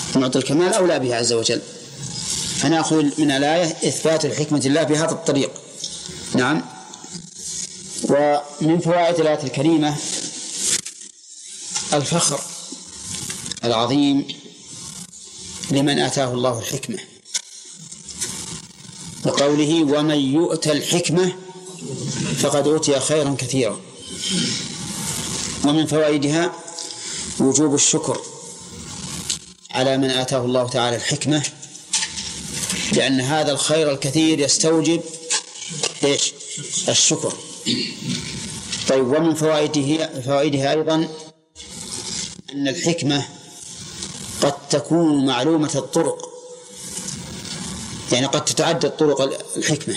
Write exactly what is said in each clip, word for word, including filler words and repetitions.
معطي الكمال أولى به عز وجل. فنأخذ من الآية إثبات الحكمة لله بهذا الطريق. نعم. ومن فوائد الآية الكريمة الفخر العظيم لمن آتاه الله الحكمة، وقوله ومن يؤت الحكمة فقد أوتي خيرا كثيرا. ومن فوائدها وجوب الشكر على من آتاه الله تعالى الحكمة، لأن هذا الخير الكثير يستوجب إيش؟ الشكر. طيب، ومن فوائده فوائدها أيضا أن الحكمة قد تكون معلومة الطرق، يعني قد تتعدد طرق الحكمة،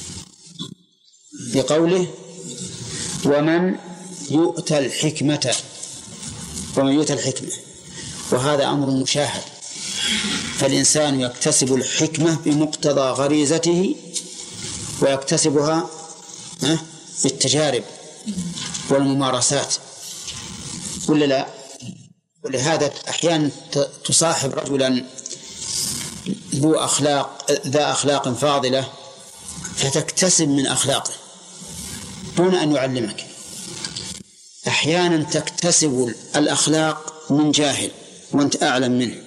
بقوله ومن يؤتى الحكمة ومن يؤتى الحكمة، وهذا أمر مشاهد، فالإنسان يكتسب الحكمة بمقتضى غريزته ويكتسبها بالتجارب والممارسات، ولا لا؟ ولهذا أحيانا تصاحب رجلا ذو أخلاق ذا أخلاق فاضلة فتكتسب من أخلاقه دون أن يعلمك. أحيانا تكتسب الأخلاق من جاهل وأنت أعلم منه.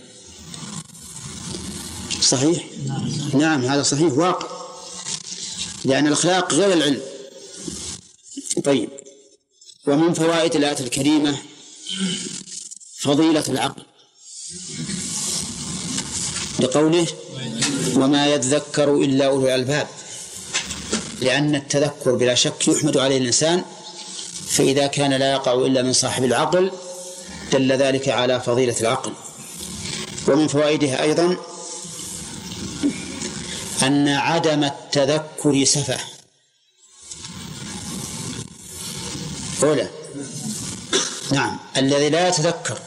صحيح؟ نعم، هذا صحيح واقع، لأن الأخلاق غير العلم. طيب، ومن فوائد الآية الكريمة فضيلة العقل، لقوله وما يذكر إلا أولو الألباب، لأن التذكر بلا شك يحمد عليه الإنسان، فإذا كان لا يقع إلا من صاحب العقل دل ذلك على فضيلة العقل. ومن فوائدها أيضا أن عدم التذكر سفه. أولى نعم، الذي لا يتذكر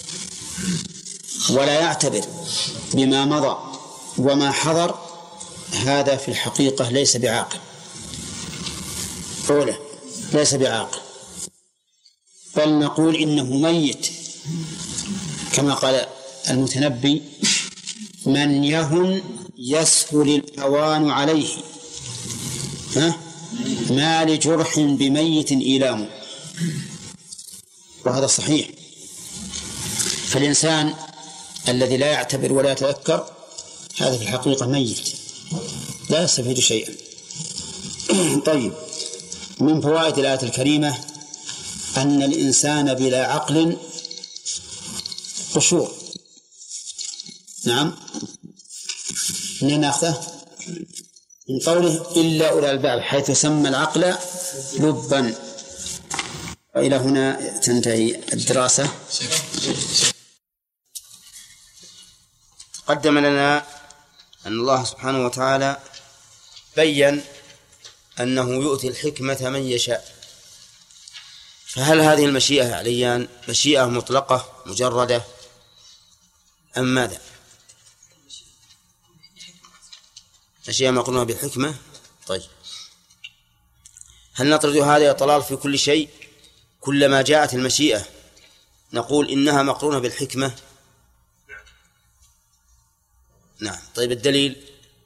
ولا يعتبر بما مضى وما حضر هذا في الحقيقة ليس بعاقل. أولى ليس بعاقل، بل نقول إنه ميت، كما قال المتنبي من يهن يسهل الهوان عليه، ها؟ ما لجرح بميت إيلام. وهذا صحيح، فالإنسان الذي لا يعتبر ولا يتذكر هذا في الحقيقة ميت لا يستفيد شيئا. طيب، من فوائد الآية الكريمة أن الإنسان بلا عقل قشور. نعم، من ناخذه من قوله إلا أولى الألباب، حيث سمى العقل لبا. وإلى هنا تنتهي الدراسة. قدم لنا أن الله سبحانه وتعالى بيّن أنه يؤتي الحكمة من يشاء. فهل هذه المشيئة عليان مشيئة مطلقة مجردة أم ماذا؟ مشيئة مقرونة بالحكمة. طيب، هل نطرد هذا الضلال في كل شيء؟ كلما جاءت المشيئة نقول إنها مقرونة بالحكمة؟ نعم. طيب، الدليل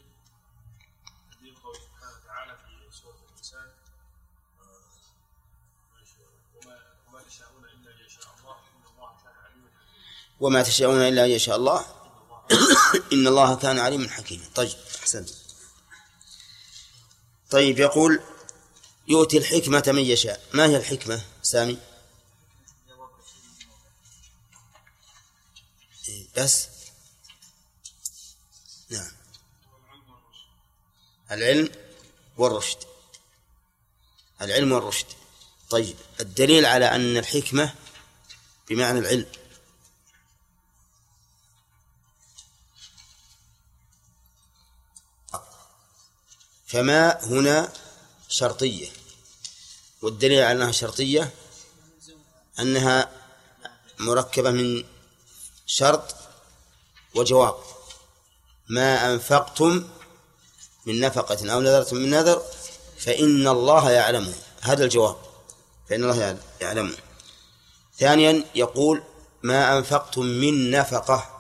وما تشاءون إلا أن يشاء الله إن الله كان عليما حكيما. طيب، أحسنت. طيب، يقول يؤتي الحكمة من يشاء. ما هي الحكمة سامي؟ بس نعم، العلم والرشد. العلم والرشد. طيب، الدليل على أن الحكمة بمعنى العلم. فما هنا شرطية، والدليل على أنها شرطية أنها مركبة من شرط وجواب. ما أنفقتم من نفقة أو نذرتم من نذر فإن الله يعلمه. هذا الجواب، فإن الله يعلمه. ثانيا يقول ما أنفقتم من نفقة